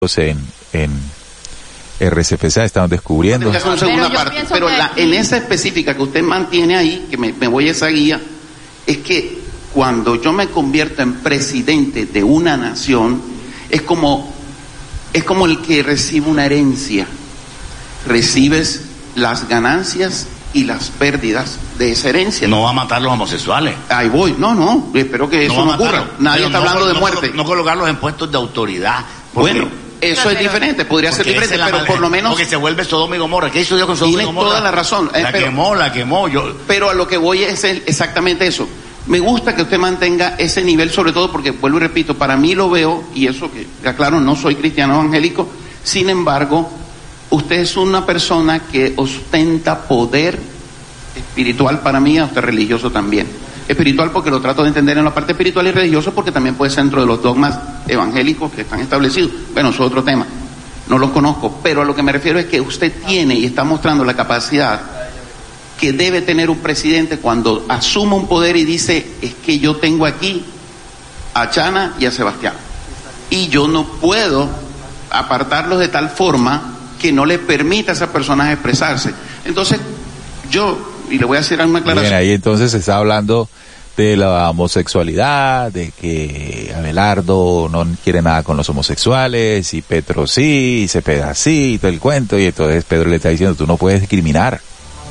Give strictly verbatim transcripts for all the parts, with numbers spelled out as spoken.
en, en R C P C estaban descubriendo. No, una segunda pero parte, pero la, aquí... en esa específica que usted mantiene ahí, que me, me voy a esa guía, es que cuando yo me convierto en presidente de una nación, es como, es como el que recibe una herencia. Recibes las ganancias y las pérdidas de esa herencia. No va a matar a los homosexuales. Ahí voy, no, no, espero que eso no, no ocurra. Nadie está no, hablando no, de muerte. No, no colocarlos en puestos de autoridad. Bueno, eso es diferente, podría ser diferente, pero madre, por lo menos... Porque se vuelve Sodoma y Gomorra. ¿Qué hizo Dios con Sodoma y Gomorra? Tiene toda la razón. La pero, quemó, la quemó. Yo... Pero a lo que voy es el, exactamente eso. Me gusta que usted mantenga ese nivel, sobre todo porque, vuelvo y repito, para mí lo veo, y eso que, aclaro, no soy cristiano evangélico, sin embargo, usted es una persona que ostenta poder espiritual para mí, a usted religioso también. Espiritual porque lo trato de entender en la parte espiritual, y religioso porque también puede ser dentro de los dogmas evangélicos que están establecidos. Bueno, eso es otro tema, no los conozco, pero a lo que me refiero es que usted tiene y está mostrando la capacidad que debe tener un presidente cuando asuma un poder y dice, es que yo tengo aquí a Chana y a Sebastián, y yo no puedo apartarlos de tal forma que no le permita a esas personas expresarse. Entonces, yo... y le voy a hacer una aclaración. Bien, ahí entonces se está hablando de la homosexualidad, de que Abelardo no quiere nada con los homosexuales, y Petro sí, y Cepeda sí, y todo el cuento, y entonces Pedro le está diciendo, tú no puedes discriminar,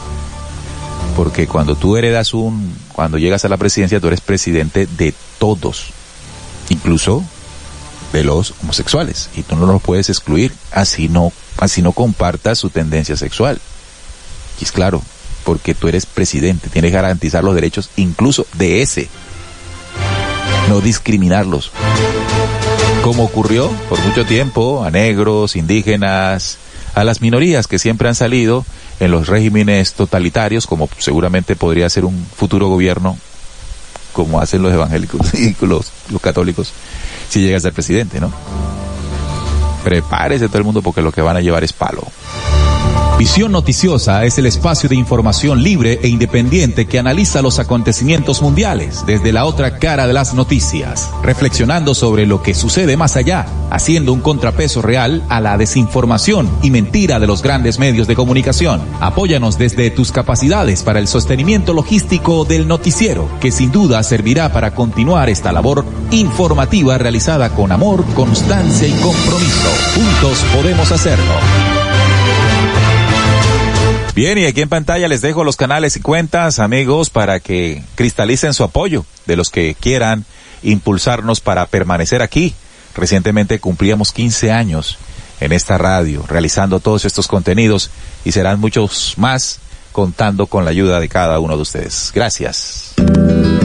porque cuando tú heredas un, cuando llegas a la presidencia, tú eres presidente de todos, incluso de los homosexuales, y tú no los puedes excluir, así no, así no compartas su tendencia sexual. Y es claro, porque tú eres presidente, tienes que garantizar los derechos incluso de ese, no discriminarlos, como ocurrió por mucho tiempo a negros, indígenas, a las minorías que siempre han salido en los regímenes totalitarios, como seguramente podría ser un futuro gobierno, como hacen los evangélicos y los, los católicos, si llega a ser presidente, ¿no? Prepárese todo el mundo, porque lo que van a llevar es palo. Visión Noticiosa es el espacio de información libre e independiente que analiza los acontecimientos mundiales desde la otra cara de las noticias, reflexionando sobre lo que sucede más allá, haciendo un contrapeso real a la desinformación y mentira de los grandes medios de comunicación. Apóyanos desde tus capacidades para el sostenimiento logístico del noticiero, que sin duda servirá para continuar esta labor informativa realizada con amor, constancia y compromiso. Juntos podemos hacerlo. Bien, y aquí en pantalla les dejo los canales y cuentas, amigos, para que cristalicen su apoyo de los que quieran impulsarnos para permanecer aquí. Recientemente cumplíamos quince años en esta radio, realizando todos estos contenidos, y serán muchos más contando con la ayuda de cada uno de ustedes. Gracias.